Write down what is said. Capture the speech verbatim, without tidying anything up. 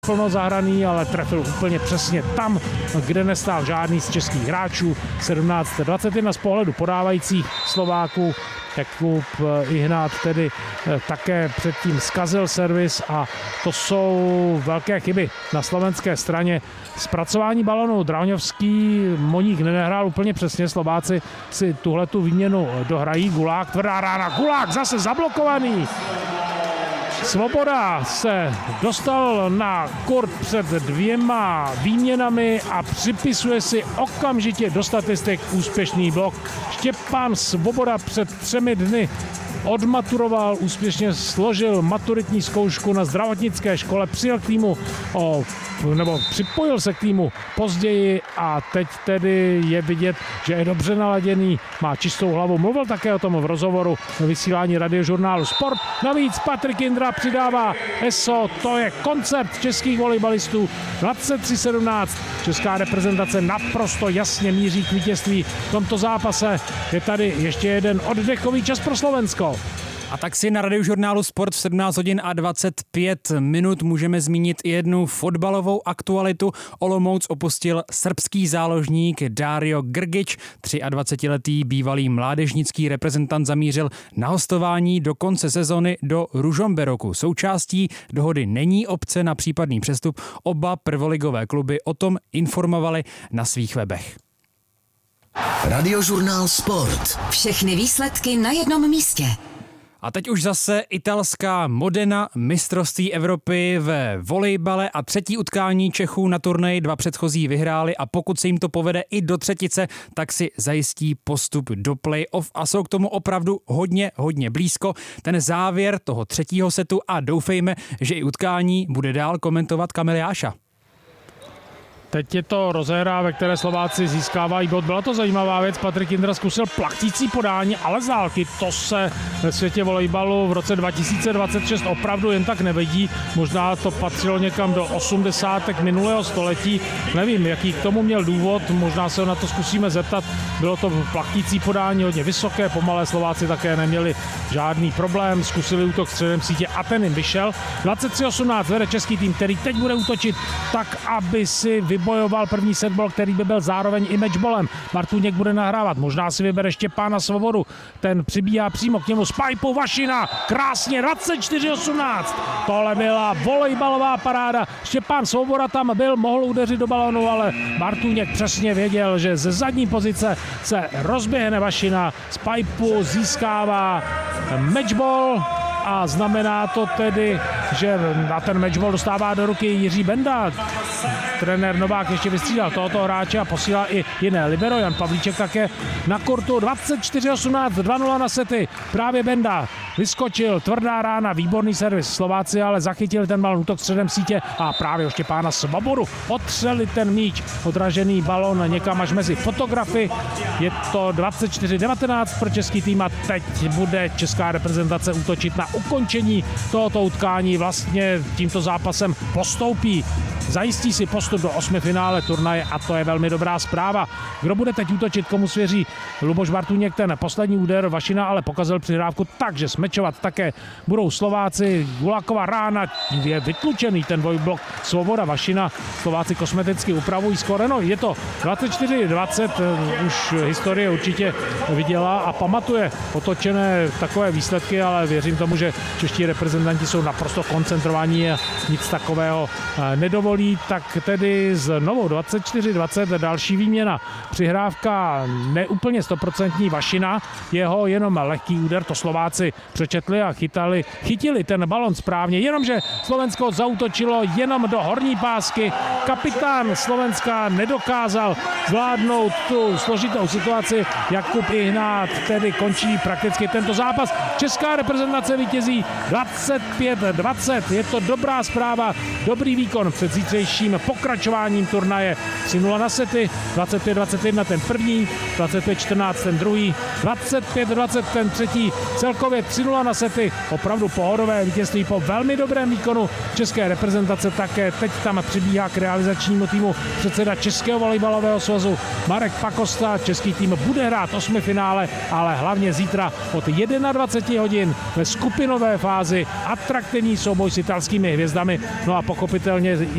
plno zahraný, ale trefil úplně přesně tam, kde nestál žádný z českých hráčů. sedmnáct dvacet jedna z pohledu podávajících Slováků. Jakub Ihnát tedy také předtím zkazil servis a to jsou velké chyby na slovenské straně. Zpracování balonu Drahoňovský, Moník nehrál úplně přesně, Slováci si tuhletu výměnu dohrají. Gulák, tvrdá rána, Gulák zase zablokovaný. Svoboda se dostal na kurt před dvěma výměnami a připisuje si okamžitě do statistik úspěšný blok. Štěpán Svoboda před třemi dny odmaturoval, úspěšně složil maturitní zkoušku na zdravotnické škole, přijel k týmu o, nebo připojil se k týmu později a teď tedy je vidět, že je dobře naladěný, má čistou hlavu. Mluvil také o tom v rozhovoru ve vysílání radiožurnálu Sport. Navíc Patrik Jindra přidává E S O, to je koncept českých volejbalistů. dvacet tři sedmnáct, česká reprezentace naprosto jasně míří k vítězství v tomto zápase. Je tady ještě jeden oddechový čas pro Slovensko. A tak si na radiožurnálu Sport v sedmnáct hodin a dvacet pět minut můžeme zmínit i jednu fotbalovou aktualitu. Olomouc opustil srbský záložník Dario Grgić. dvacetiletý bývalý mládežnický reprezentant zamířil na hostování do konce sezony do Ružomberoku. Součástí dohody není opce na případný přestup. Oba prvoligové kluby o tom informovali na svých webech. Radiožurnál Sport. Všechny výsledky na jednom místě. A teď už zase italská Modena, mistrovství Evropy ve volejbale a třetí utkání Čechů na turnaji, dva předchozí vyhráli a pokud se jim to povede i do třetice, tak si zajistí postup do play-off a jsou k tomu opravdu hodně, hodně blízko. Ten závěr toho třetího setu a doufejme, že i utkání bude dál komentovat Kamil Jáša. Teď je to rozehra, ve které Slováci získávají bod. Byla to zajímavá věc, Patrik Jindra zkusil plachtící podání, ale z dálky to se ve světě volejbalu v roce dva tisíce dvacet šest opravdu jen tak nevedí. Možná to patřilo někam do osmdesátek minulého století. Nevím, jaký k tomu měl důvod, možná se ho na to zkusíme zeptat. Bylo to plachtící podání hodně vysoké, pomalé Slováci také neměli žádný problém, zkusili útok středem sítě a ten jim vyšel. dvacet tři osmnáct vede český tým, který teď bude útočit tak, aby si vybojoval první setball, který by byl zároveň i matchballem. Martůněk bude nahrávat, možná si vybere Štěpána Svobodu, ten přibíhá přímo k němu s pajpou Vašina, krásně dvacet čtyři osmnáct. Tohle byla volejbalová paráda. Štěpán Svoboda tam byl, mohl udeřit do balonu, ale Martůněk přesně věděl, že ze zadní pozice se rozběhne Vašina, z pajpu získává matchball a znamená to tedy, že na ten matchball dostává do ruky Jiří Benda. Trenér Novák ještě vystřídal tohoto hráče a posílá i jiné libero. Jan Pavlíček také na kurtu. dvacet čtyři osmnáct, dva nula na sety. Právě Benda vyskočil, tvrdá rána, výborný servis. Slováci ale zachytili ten balon, útok středem sítě a právě o Štěpána Svobodu otřeli ten míč. Odražený balon někam až mezi fotografy. Je to dvacet čtyři devatenáct pro český tým a teď bude česká reprezentace útočit na ukončení tohoto utkání. Vlastně tímto zápasem postoupí. Zajistí si postup do osmifinále turnaje a to je velmi dobrá zpráva. Kdo bude teď útočit, komu svěří Luboš Bartůněk, ten poslední úder Vašina ale pokazil přihrávku, takže smečovat také budou Slováci. Guláková rána, je vytlučený ten dvojblok Svoboda Vašina. Slováci kosmeticky upravují skóre. No, je to dvacet čtyři dvacet, už historie určitě viděla a pamatuje otočené takové výsledky, ale věřím tomu, že čeští reprezentanti jsou naprosto koncentrovaní a nic takového nedovolí. Tak tedy znovu dvacet čtyři dvacet, další výměna. Přihrávka neúplně stoprocentní Vašina, jeho jenom lehký úder, to Slováci přečetli a chytali, chytili ten balon správně, jenomže Slovensko zaútočilo jenom do horní pásky. Kapitán Slovenska nedokázal zvládnout tu složitou situaci. Jakub Ihnát tedy končí prakticky tento zápas. Česká reprezentace vítězí dvacet pět dvacet. Je to dobrá zpráva, dobrý výkon před zítřejším pokračováním turnaje. tři nula na sety, dvacet pět dvacet jedna ten první, dvacet pět čtrnáct ten druhý, dvacet pět dvacet ten třetí, celkově tři nula na sety. Opravdu pohodové vítězství po velmi dobrém výkonu české reprezentace. Také teď tam přibíhá k realizačnímu týmu předseda Českého volejbalového svazu Marek Pakosta. Český tým bude hrát osmifinále, ale hlavně zítra od dvacet jedna hodin ve skupinové fázi atraktivní souboj s italskými hvězdami. No a pochopitelně